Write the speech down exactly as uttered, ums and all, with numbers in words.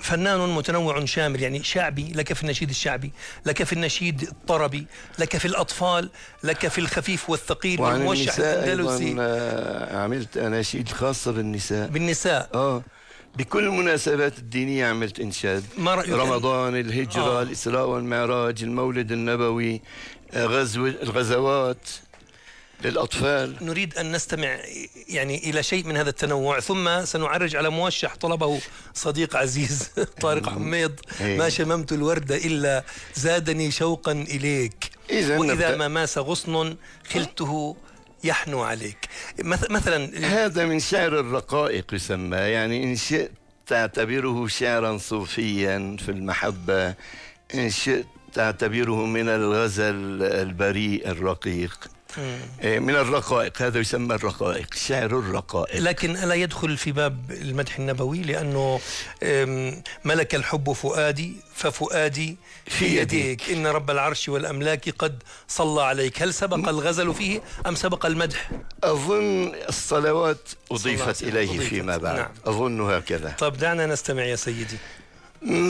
فنان متنوع شامل، يعني شعبي، لك في النشيد الشعبي، لك في النشيد الطربي، لك في الأطفال، لك في الخفيف والثقيل والموشح الأندلسي. أيضا عملت أناشيد خاصة بالنساء. بالنساء آه بكل المناسبات الدينية عملت إنشاد. رمضان، الهجرة، آه. الإسراء والمعراج، المولد النبوي، غزو الغزوات للأطفال. نريد أن نستمع يعني إلى شيء من هذا التنوع، ثم سنعرج على موشح طلبه صديق عزيز طارق حميد. ما شممت الورد إلا زادني شوقا إليك، وإذا ما ماس غصن خلته يحنو عليك. مثلا هذا من شعر الرقائق يسمى، يعني إن شئت تعتبره شعرا صوفيا في المحبة، إن شئت تعتبره من الغزل البريء الرقيق، من الرقائق. هذا يسمى الرقائق، شعر الرقائق. لكن ألا يدخل في باب المدح النبوي؟ لأنه ملك الحب فؤادي ففؤادي في يديك، إن رب العرش والأملاك قد صلى عليك. هل سبق الغزل فيه أم سبق المدح؟ أظن الصلوات أضيفت إليه أضيفت. فيما بعد. نعم. أظن هكذا. طب دعنا نستمع يا سيدي.